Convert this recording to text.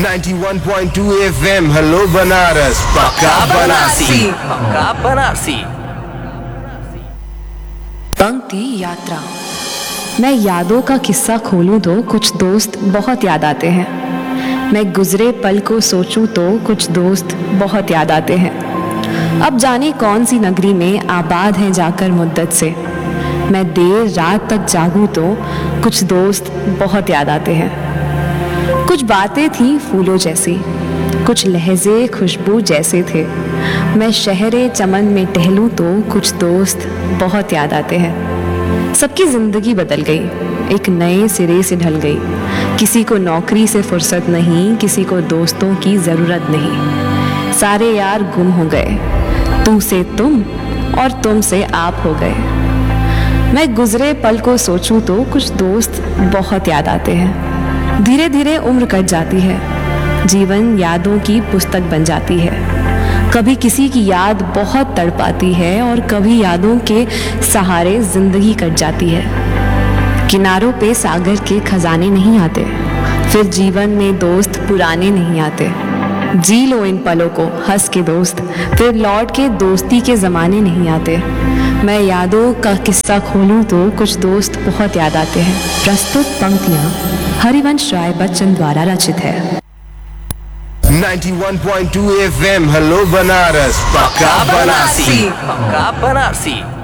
91.2 FM hello Banaras पक्का बनारसी पक्का बनारसी। पंक्ति यात्रा। मैं यादों का किस्सा खोलूं तो कुछ दोस्त बहुत याद आते हैं। मैं गुजरे पल को सोचूं तो कुछ दोस्त बहुत याद आते हैं। अब जाने कौन सी नगरी में आबाद हैं जाकर मुद्दत से। मैं देर रात तक जागूं तो कुछ दोस्त बहुत याद आते हैं। कुछ बातें थी फूलों जैसी, कुछ लहजे खुशबू जैसे थे। मैं शहरे चमन में टहलूं तो कुछ दोस्त बहुत याद आते हैं। सबकी जिंदगी बदल गई, एक नए सिरे से ढल गई। किसी को नौकरी से फुर्सत नहीं, किसी को दोस्तों की ज़रूरत नहीं। सारे यार गुम हो गए, तू से तुम और तुम से आप हो गए। मैं गुजरे पल को सोचूं तो कुछ दोस्त बहुत याद आते हैं। धीरे धीरे उम्र कट जाती है, जीवन यादों की पुस्तक बन जाती है। कभी किसी की याद बहुत तड़पाती है और कभी यादों के सहारे जिंदगी कट जाती है। किनारों पे सागर के खजाने नहीं आते, फिर जीवन में दोस्त पुराने नहीं आते। जी लो इन पलों को हंस के दोस्त, फिर लौट के दोस्ती के ज़माने नहीं आते। मैं यादों का किस्सा खोलूं तो कुछ दोस्त बहुत याद आते हैं। प्रस्तुत पंक्तियां हरिवंश राय बच्चन द्वारा रचित है। 91.2 FM हेलो बनारस पक्का बनारसी पक्का बनारसी।